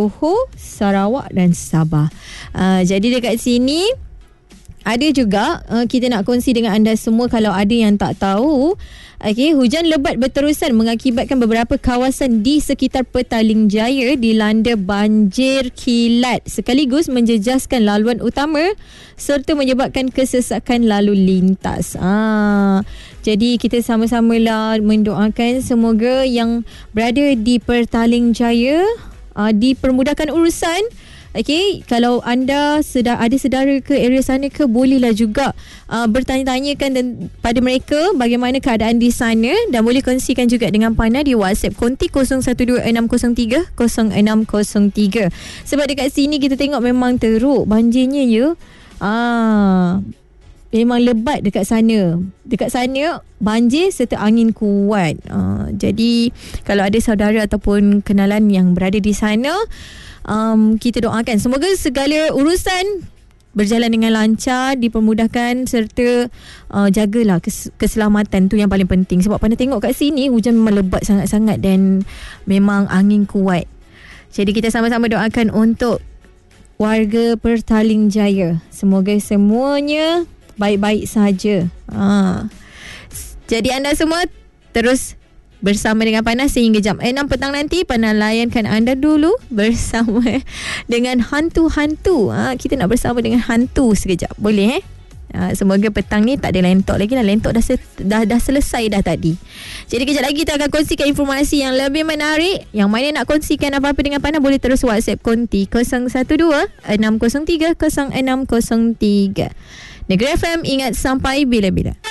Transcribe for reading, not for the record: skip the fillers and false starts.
Johor, Sarawak dan Sabah. Jadi dekat sini ada juga kita nak kongsi dengan anda semua kalau ada yang tak tahu. Okey, hujan lebat berterusan mengakibatkan beberapa kawasan di sekitar Petaling Jaya dilanda banjir kilat sekaligus menjejaskan laluan utama serta menyebabkan kesesakan lalu lintas. Jadi kita sama-samalah mendoakan semoga yang berada di Petaling Jaya dipermudahkan urusan. Okey, kalau anda ada saudara ke area sana ke, bolehlah juga bertanya-tanyakan dan pada mereka bagaimana keadaan di sana dan boleh kongsikan juga dengan Pana di WhatsApp konti 0126030603. Sebab dekat sini kita tengok memang teruk banjirnya ya. Memang lebat dekat sana. Dekat sana banjir serta angin kuat. Jadi kalau ada saudara ataupun kenalan yang berada di sana, kita doakan semoga segala urusan berjalan dengan lancar, dipermudahkan serta jagalah keselamatan tu yang paling penting. Sebab Pana tengok kat sini hujan memang lebat sangat-sangat dan memang angin kuat. Jadi kita sama-sama doakan untuk warga Petaling Jaya. Semoga semuanya baik-baik saja. Jadi anda semua terus bersama dengan Pana sehingga jam 6 petang nanti. Pana layankan anda dulu bersama dengan hantu-hantu. Kita nak bersama dengan hantu sekejap. Boleh semoga petang ni tak ada lentok lagi lah. Lentok dah selesai dah tadi. Jadi kejap lagi kita akan kongsikan informasi yang lebih menarik. Yang mana nak kongsikan apa-apa dengan Pana, boleh terus WhatsApp konti 012-603-0603. Negeri FM, ingat sampai bila-bila.